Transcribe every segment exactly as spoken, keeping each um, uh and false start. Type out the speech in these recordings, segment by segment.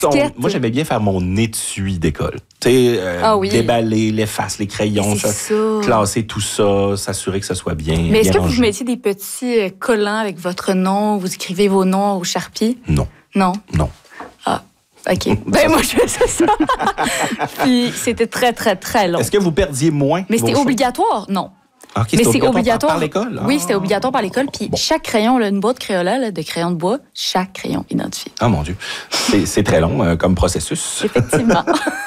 Ton, moi, j'aimais bien faire mon étui d'école. Tu sais, euh, ah oui. déballer l'efface, les crayons, ça, ça. classer tout ça, s'assurer que ça soit bien. Mais est-ce bien que rangé. vous mettiez des petits collants avec votre nom, vous écrivez vos noms au Sharpie? Non. Non? Non. Ah, OK. Ben moi, je faisais ça. Puis c'était très, très, très long. Est-ce que vous perdiez moins? Mais c'était obligatoire? Non. Okay, mais c'est c'est obligatoire par, par l'école? Ah. Oui, c'était obligatoire par l'école. Puis bon. Chaque crayon, là, une boîte Crayola là, de crayons de bois, chaque crayon identifié. Ah, mon Dieu. C'est, c'est très long euh, comme processus. Effectivement.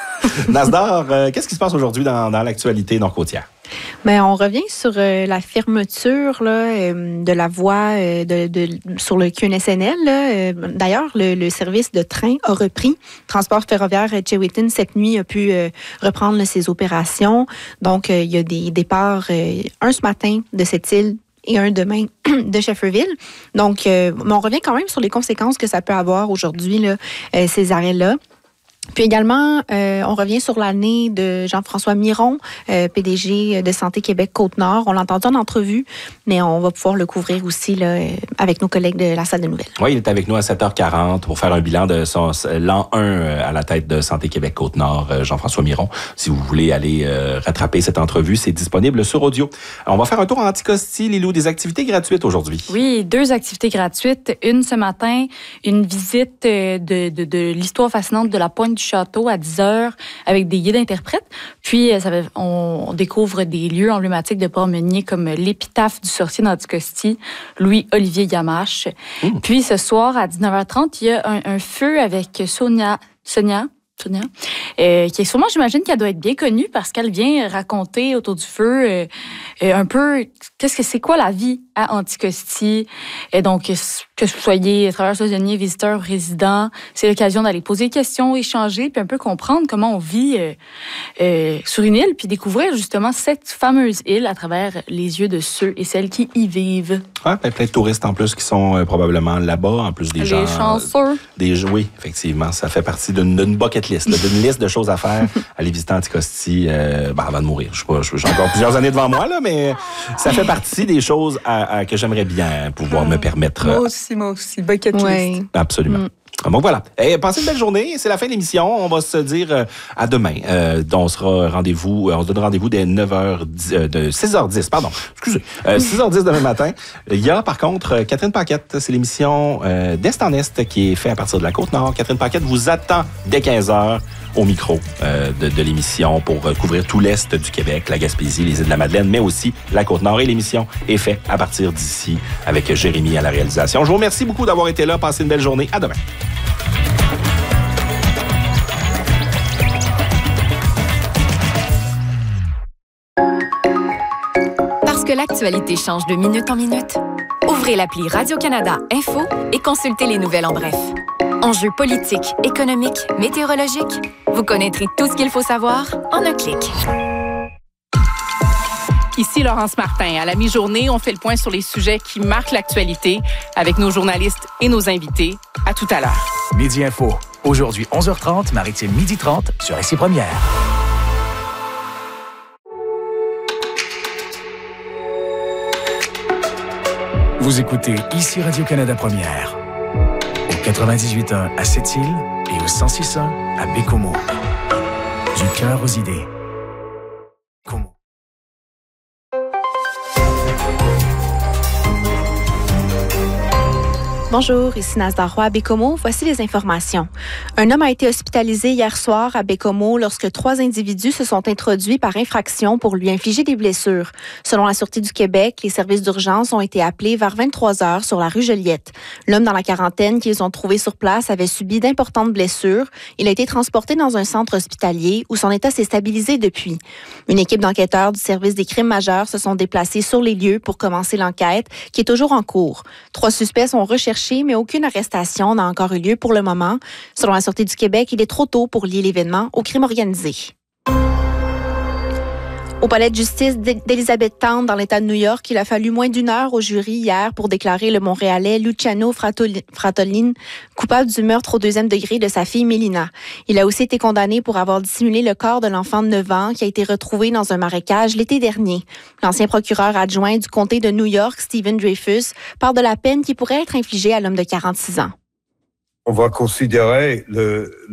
Nasdar, euh, qu'est-ce qui se passe aujourd'hui dans, dans l'actualité nord-côtière? Bien, on revient sur euh, la fermeture là, euh, de la voie euh, de, de, sur le Q N S N L. Là. Euh, d'ailleurs, le, le service de train a repris. Transport ferroviaire Chéwitin, cette nuit, a pu euh, reprendre là, ses opérations. Donc, euh, il y a des départs, euh, un ce matin de cette île et un demain de Shefferville. Donc, euh, on revient quand même sur les conséquences que ça peut avoir aujourd'hui, là, euh, ces arrêts-là. Puis également, euh, on revient sur l'année de Jean-François Miron, euh, P D G de Santé Québec Côte-Nord. On l'a entendu en entrevue, mais on va pouvoir le couvrir aussi là, avec nos collègues de la salle de nouvelles. Oui, il est avec nous à sept heures quarante pour faire un bilan de son l'an un à la tête de Santé Québec Côte-Nord, Jean-François Miron. Si vous voulez aller euh, rattraper cette entrevue, c'est disponible sur audio. On va faire un tour en Anticosti, Lilou, des activités gratuites aujourd'hui. Oui, deux activités gratuites. Une ce matin, une visite de, de, de l'histoire fascinante de la Pointe du Château à dix heures avec des guides interprètes. Puis, ça va, on découvre des lieux emblématiques de Port-Meunier comme l'épitaphe du sorcier d'Anticosti, Louis-Olivier Gamache. Mmh. Puis, ce soir, à dix-neuf heures trente, il y a un, un feu avec Sonia... Sonia Sonia, euh, qui est sûrement, j'imagine qu'elle doit être bien connue parce qu'elle vient raconter autour du feu euh, euh, un peu qu'est-ce que c'est quoi la vie à Anticosti. Et donc, que vous soyez travailleur saisonnier, visiteur, résident, c'est l'occasion d'aller poser des questions, échanger, puis un peu comprendre comment on vit euh, euh, sur une île, puis découvrir justement cette fameuse île à travers les yeux de ceux et celles qui y vivent. Ouais, plein de touristes en plus qui sont euh, probablement là-bas, en plus des les gens... Les chanceux. Des, oui, effectivement, ça fait partie d'une, d'une bucket list, là, d'une liste de choses à faire, aller visiter Anticosti euh, ben, avant de mourir. Je sais pas, j'ai encore plusieurs années devant moi, là, mais ça fait partie des choses à, à, que j'aimerais bien pouvoir me permettre. Moi aussi, moi aussi, bucket list. Ouais. Absolument. Mm. Donc voilà. Et passez une belle journée. C'est la fin de l'émission. On va se dire euh, à demain. Euh, on sera rendez-vous. Euh, on se donne rendez-vous dès neuf heures dix, euh, de six heures dix. Pardon. Excusez. Euh, six heures dix demain matin. Il y a par contre Catherine Paquette. C'est l'émission euh, d'Est en Est qui est faite à partir de la Côte-Nord. Catherine Paquette vous attend dès quinze heures au micro euh, de, de l'émission pour euh, couvrir tout l'Est du Québec, la Gaspésie, les îles de la Madeleine, mais aussi la Côte-Nord. Et l'émission est faite à partir d'ici avec Jérémy à la réalisation. Je vous remercie beaucoup d'avoir été là. Passez une belle journée. À demain. Parce que l'actualité change de minute en minute, ouvrez l'appli Radio-Canada Info et consultez les nouvelles en bref. Enjeux politiques, économiques, météorologiques, vous connaîtrez tout ce qu'il faut savoir en un clic. Ici Laurence Martin. À la mi-journée, on fait le point sur les sujets qui marquent l'actualité avec nos journalistes et nos invités. À tout à l'heure. Midi Info. Aujourd'hui, onze heures trente, Maritime midi trente sur S C Première. Vous écoutez ici Radio-Canada Première. Au quatre-vingt-dix-huit point un à Sept-Îles et au cent six point un à Bécomo. Du cœur aux idées. Como. Bonjour, ici Nasdar Roy à Bécomo. Voici les informations. Un homme a été hospitalisé hier soir à Bécomo lorsque trois individus se sont introduits par infraction pour lui infliger des blessures. Selon la Sûreté du Québec, les services d'urgence ont été appelés vers vingt-trois heures sur la rue Joliette. L'homme dans la quarantaine qu'ils ont trouvé sur place avait subi d'importantes blessures. Il a été transporté dans un centre hospitalier où son état s'est stabilisé depuis. Une équipe d'enquêteurs du service des crimes majeurs se sont déplacés sur les lieux pour commencer l'enquête, qui est toujours en cours. Trois suspects sont recherchés, mais aucune arrestation n'a encore eu lieu pour le moment. Selon la Sûreté du Québec, il est trop tôt pour lier l'événement au crime organisé. Au palais de justice d'Elizabethtown, dans l'État de New York, il a fallu moins d'une heure au jury hier pour déclarer le Montréalais Luciano Fratolin coupable du meurtre au deuxième degré de sa fille Mélina. Il a aussi été condamné pour avoir dissimulé le corps de l'enfant de neuf ans qui a été retrouvé dans un marécage l'été dernier. L'ancien procureur adjoint du comté de New York, Stephen Dreyfus, parle de la peine qui pourrait être infligée à l'homme de quarante-six ans. On va considérer le